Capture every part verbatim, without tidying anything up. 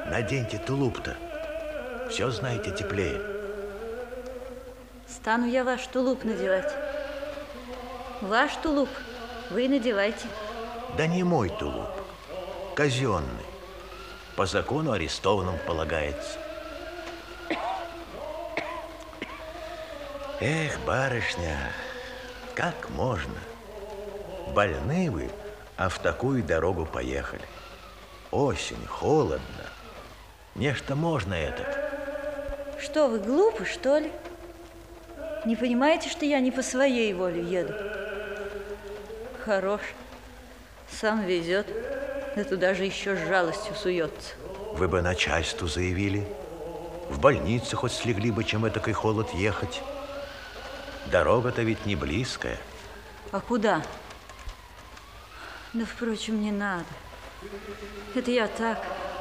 Наденьте тулуп-то. Все знаете теплее. Стану я ваш тулуп надевать. Ваш тулуп вы надевайте. Да не мой тулуп. Казенный. По закону арестованным полагается. Эх, барышня, как можно? Больны вы, а в такую дорогу поехали. Осень, холодно. Нечто можно это. Что вы, глупы, что ли? Не понимаете, что я не по своей воле еду? Хорош. Сам везет. Да туда же еще с жалостью суется. Вы бы начальству заявили. В больницу хоть слегли бы, чем этакой холод ехать. Дорога-то ведь не близкая. А куда? Да, впрочем, не надо. Это я так.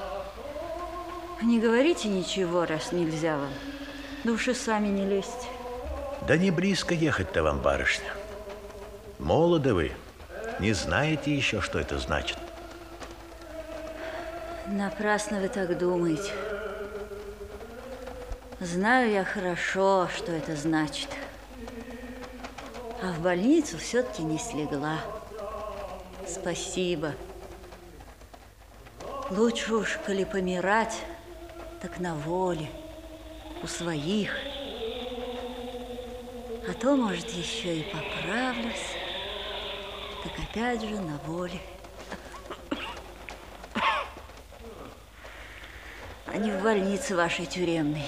Не говорите ничего, раз нельзя вам. Да уж и сами не лезьте. Да не близко ехать-то вам, барышня. Молоды вы. Не знаете еще, что это значит. Напрасно вы так думаете. Знаю я хорошо, что это значит. А в больницу все-таки не слегла. Спасибо. Лучше уж, коли помирать, так на воле, у своих. А то, может, еще и поправлюсь, так опять же на воле. А не в больнице вашей тюремной.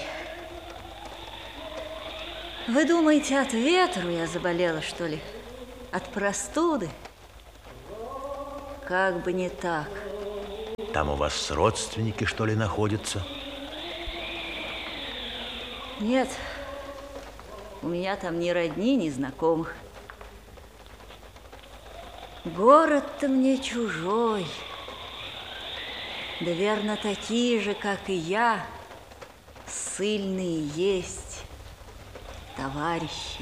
Вы думаете, от ветру я заболела, что ли? От простуды? Как бы не так. Там у вас родственники, что ли, находятся? Нет, у меня там ни родни, ни знакомых. Город-то мне чужой. Да верно, такие же, как и я, ссыльные есть товарищи.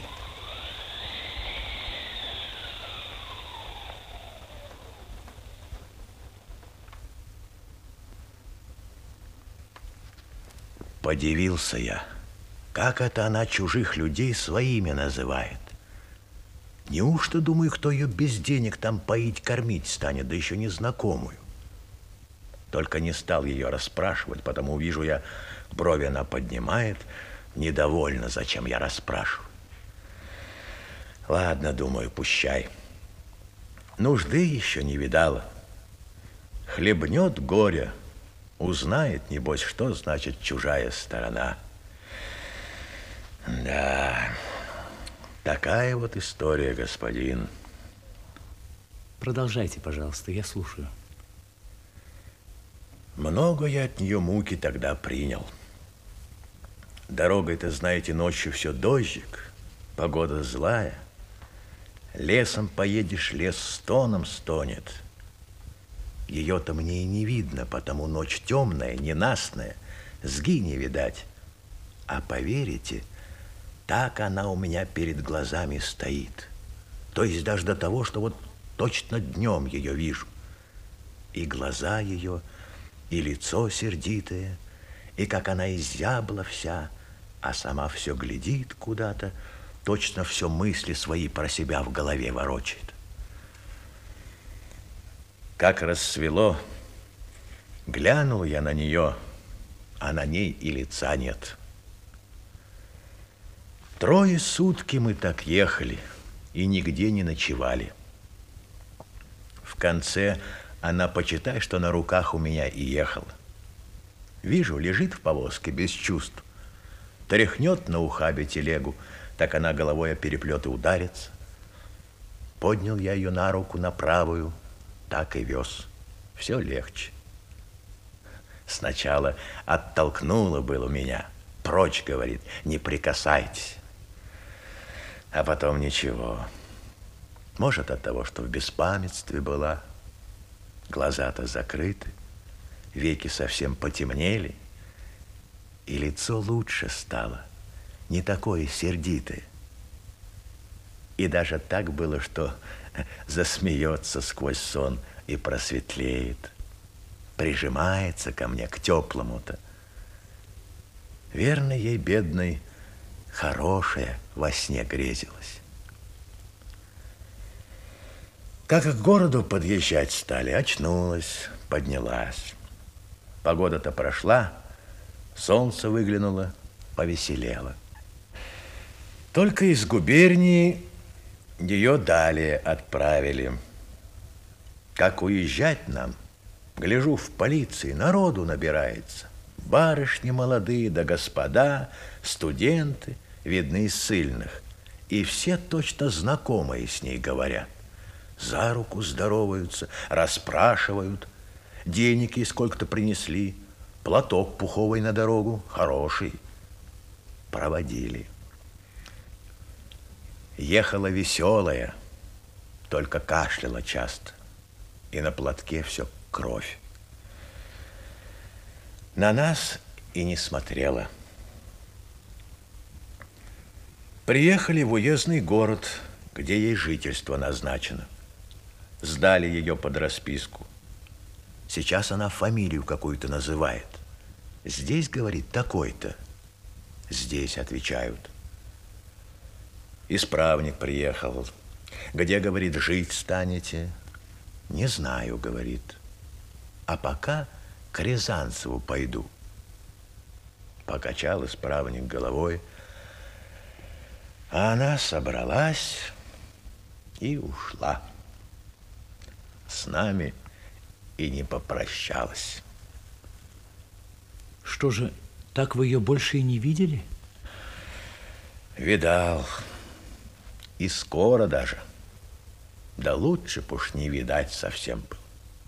Подивился я, как это она чужих людей своими называет. Неужто, думаю, кто ее без денег там поить, кормить станет, да еще незнакомую? Только не стал ее расспрашивать, потому вижу я, брови она поднимает, недовольна, зачем я расспрашиваю. Ладно, думаю, пущай. Нужды еще не видала. Хлебнет горе, узнает, небось, что значит чужая сторона. Да, такая вот история, господин. Продолжайте, пожалуйста, я слушаю. Много я от нее муки тогда принял. Дорогой-то, знаете, ночью все дождик, погода злая. Лесом поедешь, лес стоном стонет. Ее-то мне и не видно, потому ночь темная, ненастная, сги не видать. А поверите, так она у меня перед глазами стоит. То есть даже до того, что вот точно днем ее вижу. И глаза ее, и лицо сердитое, и как она изябла вся, а сама все глядит куда-то, точно все мысли свои про себя в голове ворочает. Как рассвело, глянул я на нее, а на ней и лица нет. Трое сутки мы так ехали и нигде не ночевали. В конце она, почитай, что на руках у меня и ехала. Вижу, лежит в повозке без чувств. Тряхнет на ухабе телегу, так она головой о переплет и ударится. Поднял я ее на руку, на правую, так и вез. Все легче. Сначала оттолкнула было меня. Прочь, говорит, не прикасайтесь. А потом ничего. Может, от того, что в беспамятстве была. Глаза-то закрыты, веки совсем потемнели, и лицо лучше стало, не такое сердитое. И даже так было, что засмеется сквозь сон и просветлеет. прижимается ко мне, к теплому-то. Верно, ей, бедной, хорошее во сне грезилось. Как к городу подъезжать стали, очнулась, поднялась. Погода-то прошла, солнце выглянуло, повеселело. Только из губернии ее далее отправили. Как уезжать нам, гляжу, в полиции народу набирается. Барышни молодые да господа, студенты, видны из ссыльных. И все точно знакомые с ней говорят. За руку здороваются, расспрашивают. Денег ей сколько-то принесли, платок пуховый на дорогу, хороший. Проводили. Ехала веселая, только кашляла часто. И на платке все кровь. На нас и не смотрела. Приехали в уездный город, где ей жительство назначено. Сдали ее под расписку. Сейчас она фамилию какую-то называет. Здесь, говорит, такой-то. Здесь, отвечают. Исправник приехал. Где, говорит, жить станете? Не знаю, говорит. А пока к Рязанцеву пойду. Покачал исправник головой. А она собралась и ушла. С нами и не попрощалась. Что же, так вы ее больше и не видели? Видал. И скоро даже. Да лучше б уж не видать совсем был.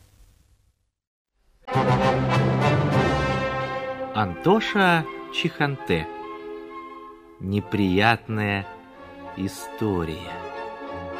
Антоша Чиханте. Неприятная история.